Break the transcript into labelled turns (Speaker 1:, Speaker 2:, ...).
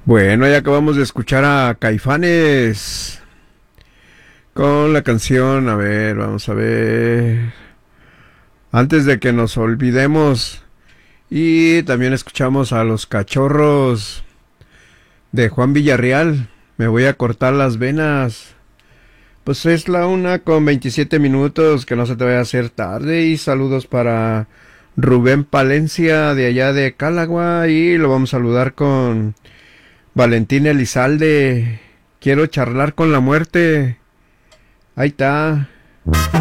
Speaker 1: Bueno, ya acabamos de escuchar a Caifanes con la canción, a ver, vamos a ver, antes de que nos olvidemos, y también escuchamos a Los Cachorros de Juan Villarreal, Me voy a cortar las venas. Pues es la 1:27, que no se te vaya a hacer tarde, y saludos para Rubén Palencia de allá de Calagua, y lo vamos a saludar con Valentín Elizalde. Quiero charlar con la muerte. Ahí está.